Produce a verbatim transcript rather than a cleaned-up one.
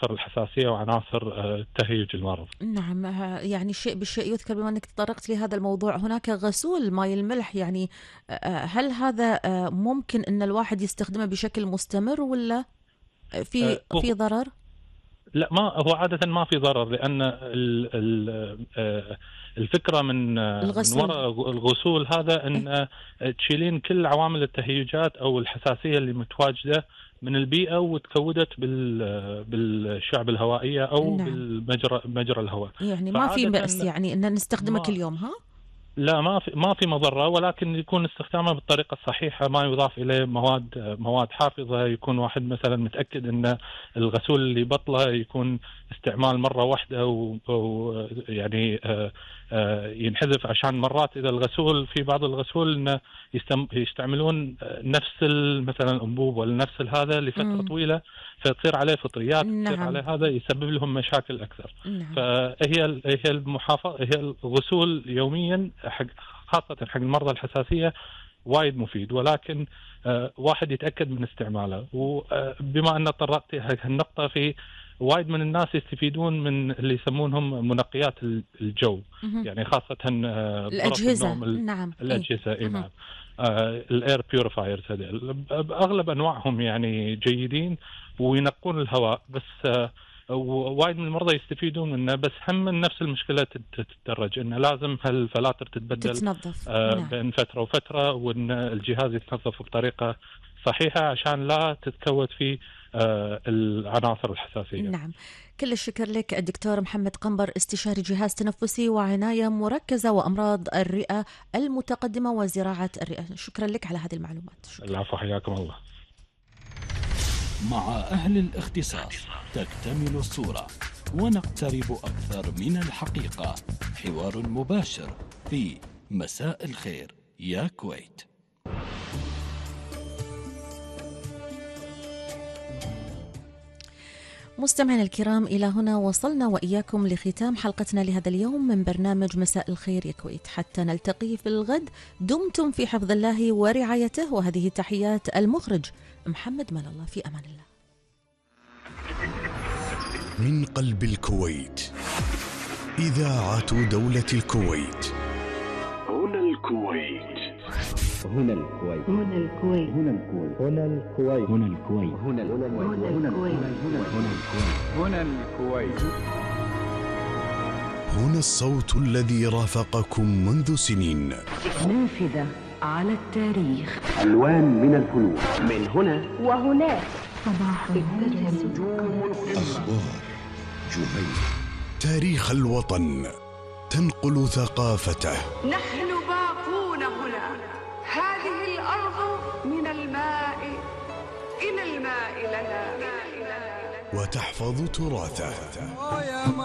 عناصر الحساسية وعناصر تهيج المرض. نعم، يعني شيء بالشيء يذكر. بما أنك تطرقت لهذا الموضوع، هناك غسول ماء الملح، يعني هل هذا ممكن أن الواحد يستخدمه بشكل مستمر ولا في في ضرر؟ لا، ما هو عادة ما في ضرر، لأن الفكرة من من وراء الغسول هذا أن تشيلين كل عوامل التهيجات أو الحساسية اللي متواجدة من البيئة وتكودت بالشعب الهوائية أو نعم. بالمجرى مجرى الهواء. يعني ما في بأس يعني أن نستخدمه كل يوم. ها؟ لا، ما في ما في مضرة، ولكن يكون استخدامه بالطريقة الصحيحة، ما يضاف إليه مواد مواد حافظة. يكون واحد مثلا متأكد أن الغسول اللي بطله يكون استعمال مرة واحدة، ويعني ينحذف، عشان مرات إذا الغسول في بعض الغسول إنه يستعملون نفس مثلا الأنبوب ولا نفس هذا لفترة م. طويلة، فتصير عليه فطريات. نعم. تصير عليه هذا يسبب لهم مشاكل أكثر. نعم. فهي هي المحافظة هي الغسول يوميا حق خاصة حق المرضى الحساسية وايد مفيد، ولكن آه واحد يتأكد من استعماله. وبما أن طرقت هالنقطة، في وايد من الناس يستفيدون من اللي يسمونهم منقيات الجو، مه. يعني خاصة آه الأجهزة. نعم. الأجهزة إيه؟ نعم. آه الاير بيوريفايرز هذه أغلب أنواعهم يعني جيدين وينقون الهواء، بس آه ووايد من المرضى يستفيدون منه. بس هم من نفس المشكلة تتدرج، إنه لازم هالفلاتر تتبدل تتنظف آه نعم. بين فترة وفترة، وإن الجهاز يتنظف بطريقة صحيحة عشان لا تتكود فيه آه العناصر الحساسية. نعم. كل الشكر لك الدكتور محمد قنبر، استشاري جهاز تنفسي وعناية مركزة وأمراض الرئة المتقدمة وزراعة الرئة. شكرا لك على هذه المعلومات. العفو، حياكم الله. مع أهل الاختصاص تكتمل الصورة ونقترب أكثر من الحقيقة. حوار مباشر في مساء الخير يا كويت. مستمعينا الكرام، إلى هنا وصلنا وإياكم لختام حلقتنا لهذا اليوم من برنامج مساء الخير يا كويت. حتى نلتقي في الغد، دمتم في حفظ الله ورعايته، وهذه تحيات المخرج محمد مال الله. في أمان الله. من قلب الكويت، إذاعة دولة الكويت. هنا الكويت. هنا الكويت. هنا الكويت. هنا الكويت. هنا الكويت. هنا الكويت. هنا الكويت. هنا الكويت. هنا الكويت. هنا الصوت الذي رافقكم منذ سنين. نافذة على التاريخ. ألوان من الفنون. من هنا وهناك. صباح نجوم. أخبار جميل. تاريخ الوطن تنقل ثقافته. نحن باقون هنا. هذه الأرض من الماء إلى الماء لنا. وتحفظ تراثه.